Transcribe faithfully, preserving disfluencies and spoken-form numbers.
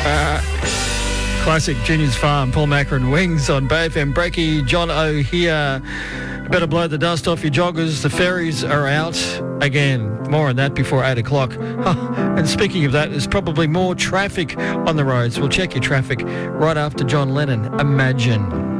Classic Junior's Farm, Paul Macron, Wings on Bay F M. Breaky, John O here. Better blow the dust off your joggers. The ferries are out again. More on that before eight o'clock. And speaking of that, there's probably more traffic on the roads. We'll check your traffic right after John Lennon. Imagine.